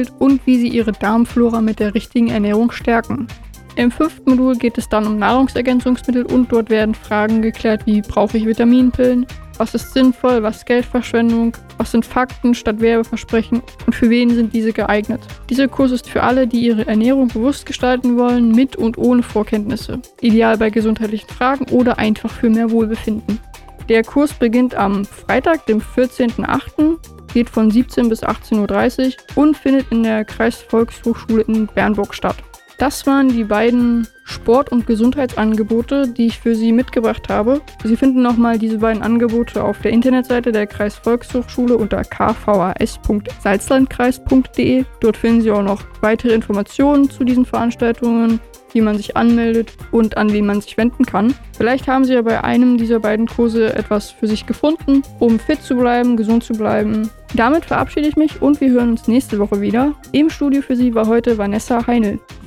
entwickelt und wie sie ihre Darmflora mit der richtigen Ernährung stärken. Im 5. Modul geht es dann um Nahrungsergänzungsmittel und dort werden Fragen geklärt wie: Brauche ich Vitaminpillen? Was ist sinnvoll? Was ist Geldverschwendung? Was sind Fakten statt Werbeversprechen? Und für wen sind diese geeignet? Dieser Kurs ist für alle, die ihre Ernährung bewusst gestalten wollen, mit und ohne Vorkenntnisse. Ideal bei gesundheitlichen Fragen oder einfach für mehr Wohlbefinden. Der Kurs beginnt am Freitag, dem 14.08., geht von 17 bis 18.30 Uhr und findet in der Kreisvolkshochschule in Bernburg statt. Das waren die beiden Sport- und Gesundheitsangebote, die ich für Sie mitgebracht habe. Sie finden nochmal diese beiden Angebote auf der Internetseite der Kreisvolkshochschule unter kvas.salzlandkreis.de. Dort finden Sie auch noch weitere Informationen zu diesen Veranstaltungen, wie man sich anmeldet und an wen man sich wenden kann. Vielleicht haben Sie ja bei einem dieser beiden Kurse etwas für sich gefunden, um fit zu bleiben, gesund zu bleiben. Damit verabschiede ich mich und wir hören uns nächste Woche wieder. Im Studio für Sie war heute Vanessa Heinl.